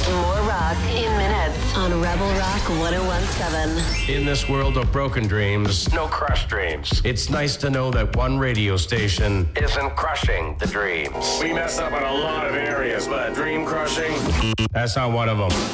More rock in minutes on Rebel Rock 101.7. In this world of broken dreams, no crushed dreams. It's nice to know that one radio station isn't crushing the dreams. We mess up in a lot of areas, but dream crushing, That's not one of them.